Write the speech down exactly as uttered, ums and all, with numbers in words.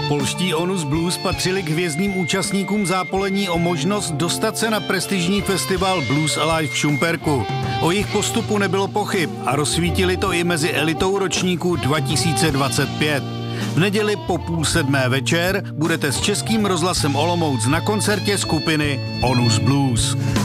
Polští Onus Blues patřili k hvězdným účastníkům zápolení o možnost dostat se na prestižní festival Blues Alive v Šumperku. O jejich postupu nebylo pochyb a rozsvítili to i mezi elitou ročníku dva tisíce dvacet pět. V neděli po půl sedmé večer budete s Českým rozhlasem Olomouc na koncertě skupiny Onus Blues.